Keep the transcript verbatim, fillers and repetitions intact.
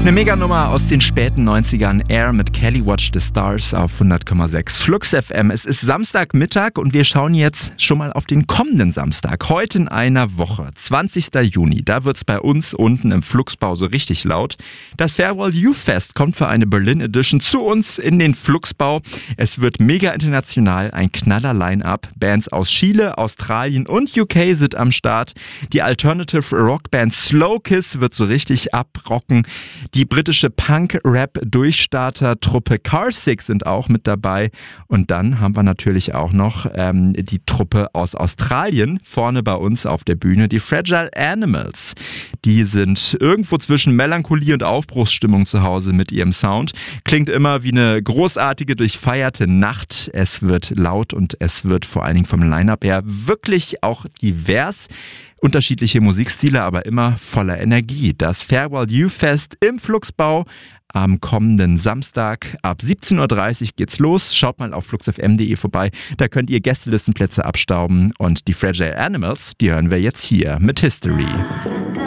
Eine Meganummer aus den späten neunzigern, Air mit Kelly Watch the Stars auf hundert Komma sechs Flux F M. Es ist Samstagmittag und wir schauen jetzt schon mal auf den kommenden Samstag. Heute in einer Woche, zwanzigster Juni, da wird's bei uns unten im Fluxbau so richtig laut. Das Farewell Youth Fest kommt für eine Berlin Edition zu uns in den Fluxbau. Es wird mega international, ein knaller Line-Up. Bands aus Chile, Australien und U K sind am Start. Die Alternative Rockband Slow Kiss wird so richtig abrocken. Die britische Punk-Rap-Durchstarter-Truppe Carsix sind auch mit dabei. Und dann haben wir natürlich auch noch ähm, die Truppe aus Australien vorne bei uns auf der Bühne, die Fragile Animals. Die sind irgendwo zwischen Melancholie und Aufbruchsstimmung zu Hause mit ihrem Sound. Klingt immer wie eine großartige, durchfeierte Nacht. Es wird laut und es wird vor allen Dingen vom Line-Up her wirklich auch divers. Unterschiedliche Musikstile, aber immer voller Energie. Das Farewell Youth Fest im Fluxbau am kommenden Samstag ab siebzehn Uhr dreißig geht's los. Schaut mal auf flux f m punkt d e vorbei. Da könnt ihr Gästelistenplätze abstauben. Und die Fragile Animals, die hören wir jetzt hier mit History.